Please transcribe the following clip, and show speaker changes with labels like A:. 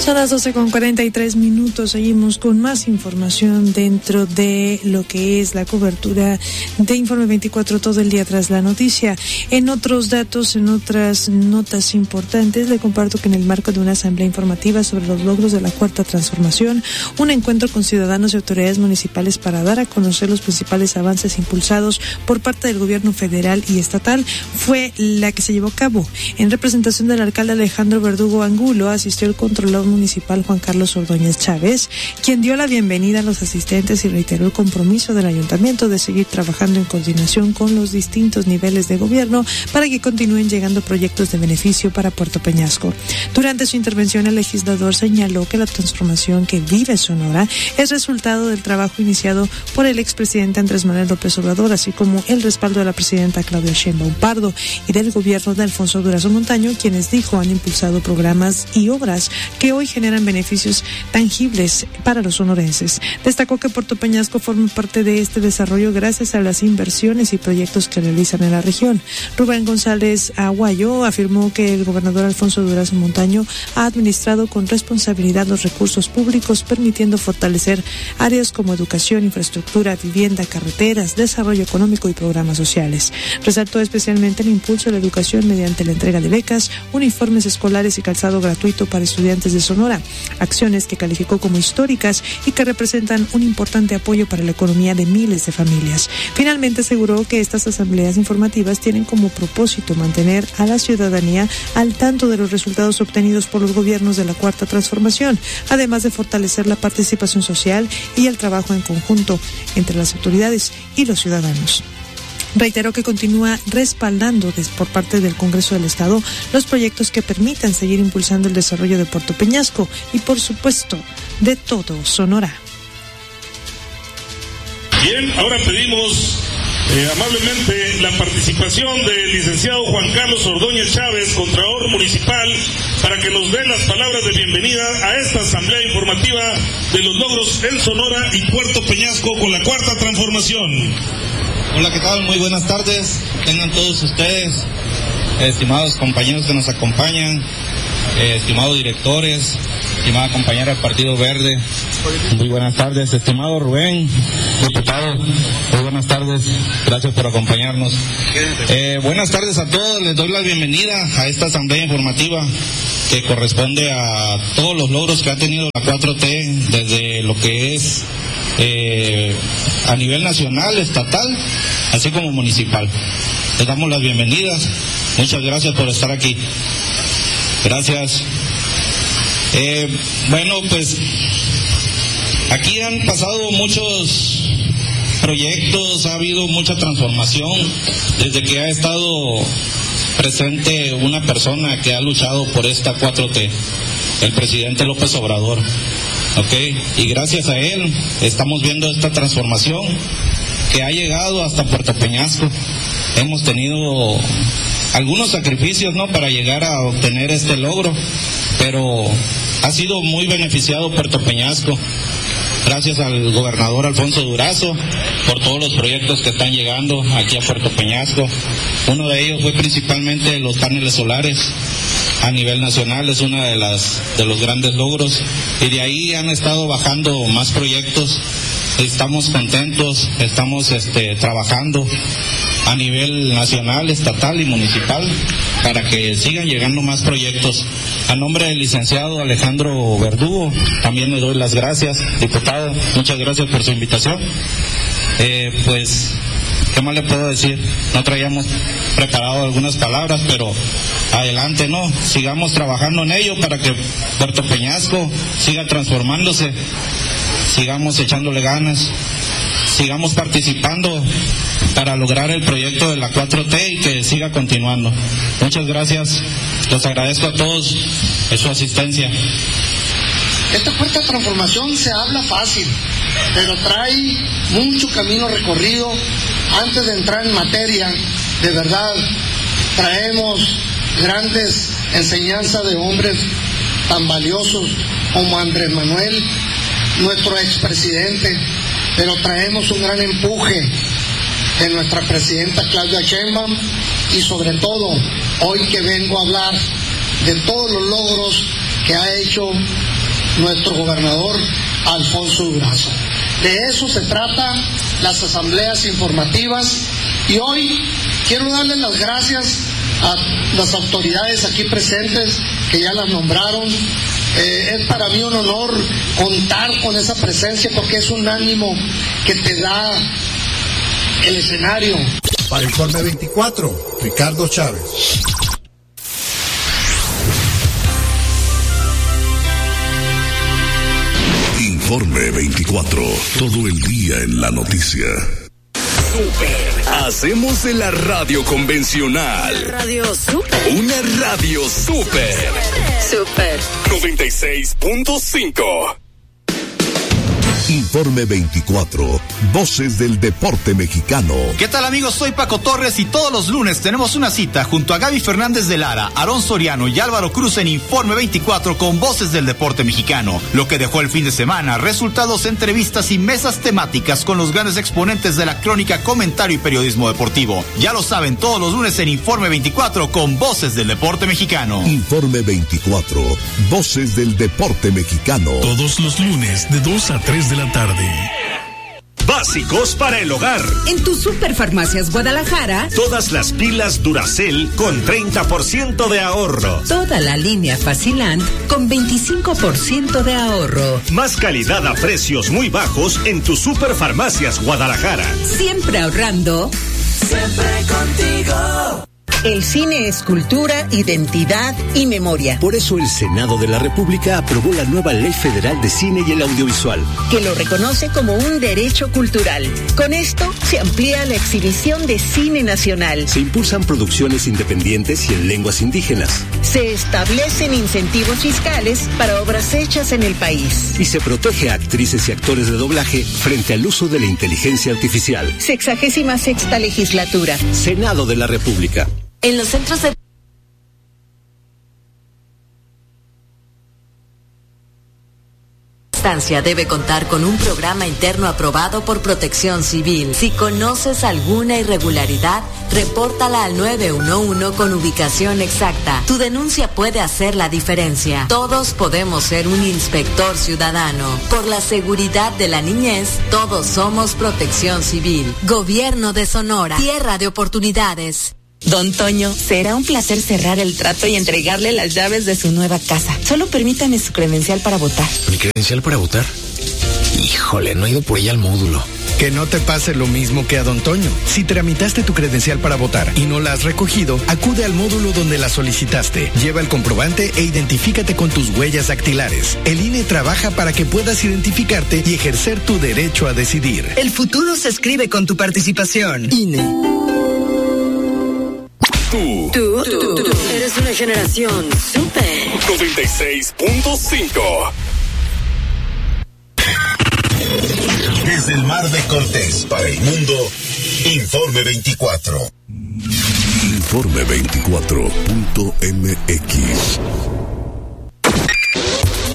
A: Son las 12:43. Seguimos con más información dentro de lo que es la cobertura de Informe 24 todo el día tras la noticia. En otros datos, en otras notas importantes, le comparto que en el marco de una asamblea informativa sobre los logros de la Cuarta Transformación, un encuentro con ciudadanos y autoridades municipales para dar a conocer los principales avances impulsados por parte del gobierno federal y estatal fue la que se llevó a cabo. En representación del alcalde Alejandro Verdugo Angulo, asistió el controlador municipal Juan Carlos Ordóñez Chávez, quien dio la bienvenida a los asistentes y reiteró el compromiso del ayuntamiento de seguir trabajando en coordinación con los distintos niveles de gobierno para que continúen llegando proyectos de beneficio para Puerto Peñasco. Durante su intervención, el legislador señaló que la transformación que vive Sonora es resultado del trabajo iniciado por el expresidente Andrés Manuel López Obrador, así como el respaldo de la presidenta Claudia Sheinbaum Pardo y del gobierno de Alfonso Durazo Montaño, quienes dijo han impulsado programas y obras que hoy generan beneficios tangibles para los sonorenses. Destacó que Puerto Peñasco forma parte de este desarrollo gracias a las inversiones y proyectos que realizan en la región. Rubén González Aguayo afirmó que el gobernador Alfonso Durazo Montaño ha administrado con responsabilidad los recursos públicos, permitiendo fortalecer áreas como educación, infraestructura, vivienda, carreteras, desarrollo económico y programas sociales. Resaltó especialmente el impulso a la educación mediante la entrega de becas, uniformes escolares y calzado gratuito para estudiantes de Sonora, acciones que calificó como históricas y que representan un importante apoyo para la economía de miles de familias. Finalmente aseguró que estas asambleas informativas tienen como propósito mantener a la ciudadanía al tanto de los resultados obtenidos por los gobiernos de la Cuarta Transformación, además de fortalecer la participación social y el trabajo en conjunto entre las autoridades y los ciudadanos. Reiteró que continúa respaldando por parte del Congreso del Estado los proyectos que permitan seguir impulsando el desarrollo de Puerto Peñasco y, por supuesto, de todo Sonora.
B: Bien, ahora pedimos amablemente la participación del licenciado Juan Carlos Ordóñez Chávez, Contralor Municipal, para que nos dé las palabras de bienvenida a esta asamblea informativa de los logros en Sonora y Puerto Peñasco con la Cuarta Transformación.
C: Hola, ¿qué tal? Muy buenas tardes. Tengan todos ustedes, estimados compañeros que nos acompañan, estimados directores, estimada compañera del Partido Verde. Muy buenas tardes, estimado Rubén, diputado. Muy buenas tardes, gracias por acompañarnos. Buenas tardes a todos, les doy la bienvenida a esta asamblea informativa que corresponde a todos los logros que ha tenido la 4T desde lo que es a nivel nacional, estatal, así como municipal. Les damos las bienvenidas. Muchas gracias por estar aquí. Gracias. Bueno, pues aquí han pasado muchos proyectos, ha habido mucha transformación desde que ha estado presente una persona que ha luchado por esta 4T, el presidente López Obrador. Y gracias a él estamos viendo esta transformación que ha llegado hasta Puerto Peñasco. Hemos tenido algunos sacrificios, ¿no?, para llegar a obtener este logro, pero ha sido muy beneficiado Puerto Peñasco. Gracias al gobernador Alfonso Durazo por todos los proyectos que están llegando aquí a Puerto Peñasco. Uno de ellos fue principalmente los paneles solares a nivel nacional, es uno de los grandes logros, y de ahí han estado bajando más proyectos. Estamos contentos, estamos trabajando a nivel nacional, estatal y municipal para que sigan llegando más proyectos. A nombre del licenciado Alejandro Verdugo, también le doy las gracias, diputado, muchas gracias por su invitación. Pues, ¿qué más le puedo decir? No traíamos preparado algunas palabras, pero adelante, ¿no? Sigamos trabajando en ello para que Puerto Peñasco siga transformándose, sigamos echándole ganas, sigamos participando para lograr el proyecto de la 4T y que siga continuando. Muchas gracias, los agradezco a todos por su asistencia.
D: Esta cuarta transformación se habla fácil, pero trae mucho camino recorrido. Antes de entrar en materia, de verdad, traemos grandes enseñanzas de hombres tan valiosos como Andrés Manuel, nuestro expresidente, pero traemos un gran empuje de nuestra presidenta Claudia Sheinbaum y sobre todo, hoy que vengo a hablar de todos los logros que ha hecho nuestro gobernador Alfonso Durazo. De eso se trata las asambleas informativas, y hoy quiero darles las gracias a las autoridades aquí presentes que ya las nombraron. Es para mí un honor contar con esa presencia, porque es un ánimo que te da el escenario.
E: Para Informe 24, Ricardo Chávez.
F: Informe 24, todo el día en la noticia.
G: Super. Hacemos de la radio convencional.
H: Radio Super.
G: Una radio super.
H: Super.
G: 96.5.
F: Informe 24, Voces del Deporte Mexicano.
I: ¿Qué tal, amigos? Soy Paco Torres y todos los lunes tenemos una cita junto a Gaby Fernández de Lara, Aarón Soriano y Álvaro Cruz en Informe 24 con Voces del Deporte Mexicano. Lo que dejó el fin de semana, resultados, entrevistas y mesas temáticas con los grandes exponentes de la crónica, comentario y periodismo deportivo. Ya lo saben, todos los lunes en Informe 24 con Voces del Deporte Mexicano.
F: Informe 24, Voces del Deporte Mexicano.
J: Todos los lunes de 2 a 3 de la tarde.
K: Básicos para el hogar.
L: En tu Superfarmacias Guadalajara,
K: todas las pilas Duracell con 30% de ahorro.
L: Toda la línea Facilant con 25% de ahorro.
K: Más calidad a precios muy bajos en tu Superfarmacias Guadalajara.
L: Siempre ahorrando.
H: Siempre contigo.
M: El cine es cultura, identidad y memoria.
N: Por eso el Senado de la República aprobó la nueva Ley Federal de Cine y el Audiovisual,
M: que lo reconoce como un derecho cultural. Con esto se amplía la exhibición de cine nacional.
N: Se impulsan producciones independientes y en lenguas indígenas.
M: Se establecen incentivos fiscales para obras hechas en el país.
N: Y se protege a actrices y actores de doblaje frente al uso de la inteligencia artificial.
M: 66ª legislatura.
N: Senado de la República.
H: En los centros de estancia debe contar con un programa interno aprobado por Protección Civil. Si conoces alguna irregularidad, repórtala al 911 con ubicación exacta. Tu denuncia puede hacer la diferencia. Todos podemos ser un inspector ciudadano. Por la seguridad de la niñez, todos somos Protección Civil. Gobierno de Sonora. Tierra de oportunidades.
O: Don Toño, será un placer cerrar el trato y entregarle las llaves de su nueva casa. Solo permítame su credencial para votar.
P: ¿Mi credencial para votar? Híjole, no he ido por ella al módulo.
Q: Que no te pase lo mismo que a Don Toño. Si tramitaste tu credencial para votar y no la has recogido, acude al módulo donde la solicitaste. Lleva el comprobante e identifícate con tus huellas dactilares. El INE trabaja para que puedas identificarte y ejercer tu derecho a decidir.
R: El futuro se escribe con tu participación.
O: INE.
H: Tú eres una generación super.
G: 96.5.
F: Desde el Mar de Cortés para el mundo, Informe 24. Informe 24.mx.